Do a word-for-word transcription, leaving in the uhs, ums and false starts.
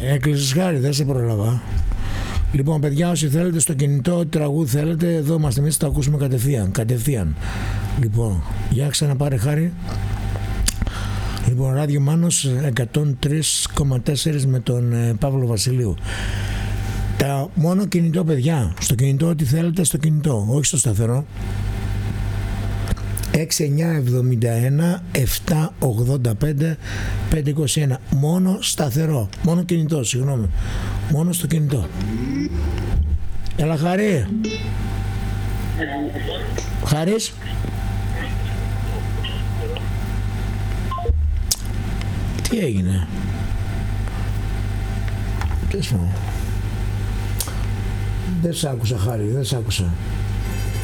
Έκλεισες Χάρη, δεν σε πρόλαβα. Λοιπόν, παιδιά, όσοι θέλετε στο κινητό, ό,τι τραγούδι θέλετε, εδώ είμαστε εμείς, θα το ακούσουμε κατευθείαν. Κατευθείαν. Λοιπόν, για ξαναπάρε Χάρη. Λοιπόν, Ράδιο Μάνος εκατόν τρία κόμμα τέσσερα με τον ε, Παύλο Βασιλείου. Τα, μόνο κινητό, παιδιά. Στο κινητό, ό,τι θέλετε στο κινητό, όχι στο σταθερό. έξι εννιά εβδομήντα ένα επτακόσια ογδόντα πέντε πεντακόσια είκοσι ένα. Μόνο σταθερό. Μόνο κινητό, συγγνώμη. Μόνο στο κινητό. Έλα Χαρή. Χαρής. Τι έγινε? Δεν σ' άκουσα Χάρη, δεν σ' άκουσα.